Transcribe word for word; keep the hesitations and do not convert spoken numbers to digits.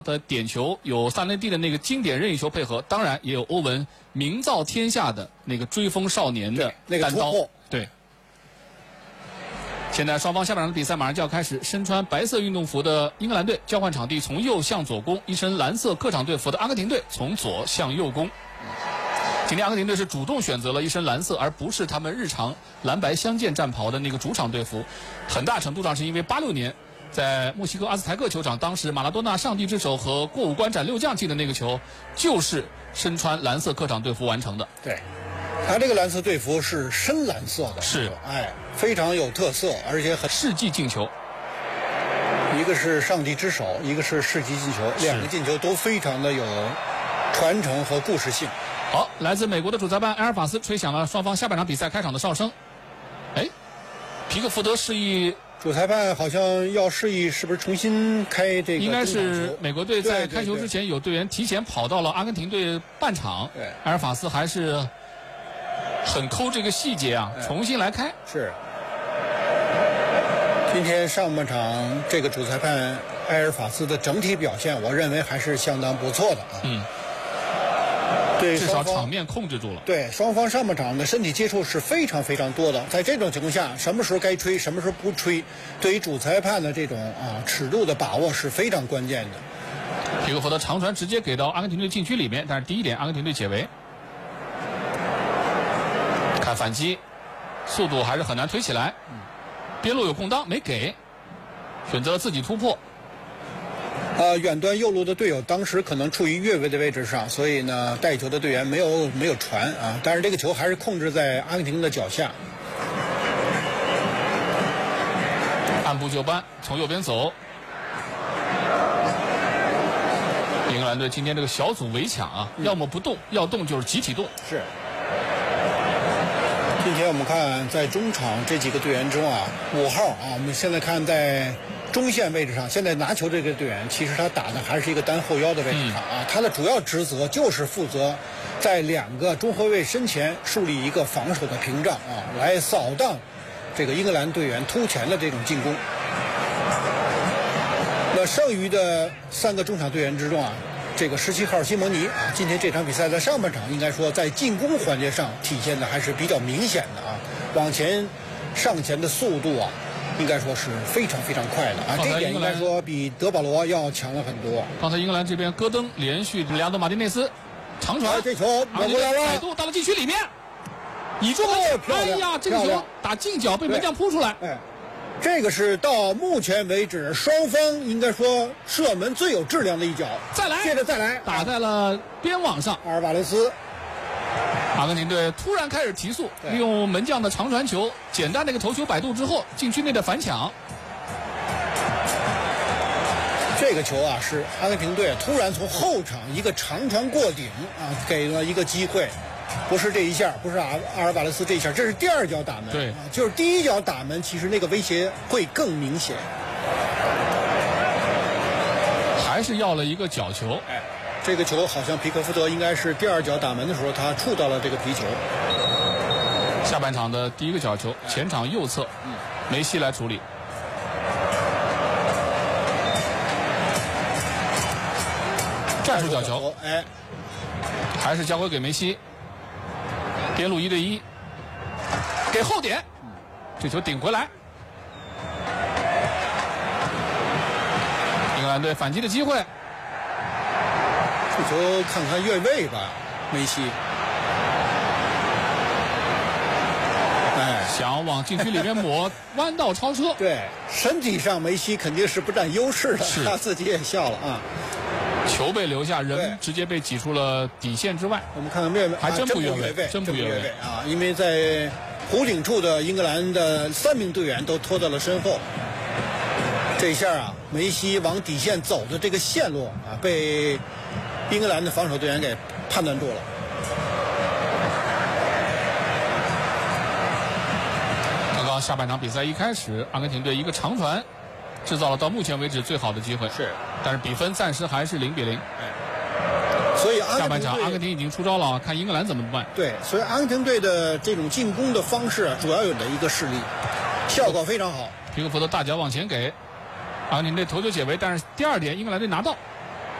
的点球有萨内蒂的那个经典任意球配合，当然也有欧文名噪天下的那个追风少年的那个单刀。 突破对。现在双方下半场的比赛马上就要开始，身穿白色运动服的英格兰队交换场地，从右向左攻；一身蓝色客场队服的阿根廷队从左向右攻。今天阿根廷队是主动选择了一身蓝色，而不是他们日常蓝白相间战袍的那个主场队服，很大程度上是因为八六年。在墨西哥阿斯台克球场，当时马拉多纳上帝之手和过五关斩六将进的那个球，就是身穿蓝色客场队服完成的。 对，他这个蓝色队服是深蓝色的， 是， 哎，非常有特色，而且很世纪进球。 一个是上帝之手，一个是世纪进球，两个进球都非常的有传承和故事性。 好，来自美国的主裁判埃尔法斯吹响了双方下半场比赛开场的哨声。哎，皮克福德示意。 主裁判好像要示意，是不是重新开这个？ 应该是美国队在开球之前有队员提前跑到了阿根廷队半场。 对， 埃尔法斯还是很抠这个细节啊，重新来开。 是。今天上半场这个主裁判埃尔法斯的整体表现，我认为还是相当不错的啊。 嗯。 对， 至少场面控制住了。 对，双方上半场的身体接触是非常非常多的。在这种情况下，什么时候该吹，什么时候不吹，对于主裁判的这种啊尺度的把握是非常关键的。 皮克福德长传直接给到阿根廷队禁区里面，但是第一点阿根廷队解围。看反击，速度还是很难推起来。边路有空当没给，选择了自己突破。 呃，远端右路的队友当时可能处于越位的位置上，所以呢，带球的队员没有没有传啊，但是这个球还是控制在阿根廷的脚下。 按部就班，从右边走。英格兰队今天这个小组围抢啊，嗯、要么不动，要动就是集体动。 是。今天我们看在中场这几个队员中啊，五号啊，我们现在看在。中线位置上，现在拿球这个队员，其实他打的还是一个单后腰的位置上啊。他的主要职责就是负责在两个中后卫身前树立一个防守的屏障啊，来扫荡这个英格兰队员突前的这种进攻。那剩余的三个中场队员之中啊，这个十七号西蒙尼啊，今天这场比赛在上半场应该说在进攻环节上体现的还是比较明显的啊，往前上前的速度啊。应该说是非常非常快的啊，这一点应该说比德保罗要强了很多。 刚才英格兰这边戈登连续里亚多马丁内斯长传， 哎、这球过来了，摆渡到了禁区里面，倚住门将，哎呀，这个球打近角被门将扑出来。 哎，这个是到目前为止双方应该说射门最有质量的一脚。 再来， 接着再来， 打在了边网上。 阿尔瓦雷斯。 阿根廷队突然开始提速，利用门将的长传球，简单的一个头球摆渡之后，禁区内的反抢。 这个球啊，是阿根廷队突然从后场一个长传过顶啊，给了一个机会，不是这一下，不是阿阿尔瓦雷斯这一下，这是第二脚打门。 对、 啊，就是第一脚打门，其实那个威胁会更明显。 还是要了一个角球。 哎。这个球好像皮克福德应该是第二脚打门的时候，他触到了这个皮球。 下半场的第一个角球，前场右侧，嗯、梅西来处理。战术角球， 哎， 还是交回给梅西。边路一对一，给后点，这球顶回来。英格兰队反击的机会。 这球看看越位吧，梅西。哎， 想往禁区里面抹，弯道超车。 对，身体上梅西肯定是不占优势的，他自己也笑了啊。 球被留下，人直接被挤出了底线之外。 我们看看越位， 还真不越位， 真不越位啊！因为在弧顶处的英格兰的三名队员都拖到了身后。这一下啊，梅西往底线走的这个线路啊，被英格兰的防守队员给判断住了。 刚刚下半场比赛一开始，阿根廷队一个长传，制造了到目前为止最好的机会。 是， 但是比分暂时还是零比零。 哎，所以阿根廷下半场阿根廷已经出招了，看英格兰怎么办。 对，所以阿根廷队的这种进攻的方式啊，主要有的一个势力，效果非常好。 皮克福德大脚往前给。阿根廷队头球解围，但是第二点英格兰队拿到。